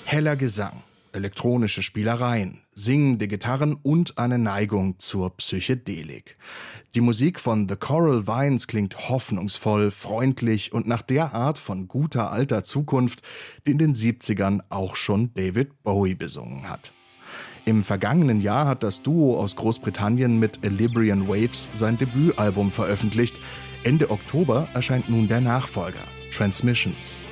Heller Gesang, elektronische Spielereien, singende Gitarren und eine Neigung zur Psychedelik. Die Musik von The Coral Vines klingt hoffnungsvoll, freundlich und nach der Art von guter alter Zukunft, die in den 70ern auch schon David Bowie besungen hat. Im vergangenen Jahr hat das Duo aus Großbritannien mit Librian Waves sein Debütalbum veröffentlicht. Ende Oktober erscheint nun der Nachfolger, Transmissions.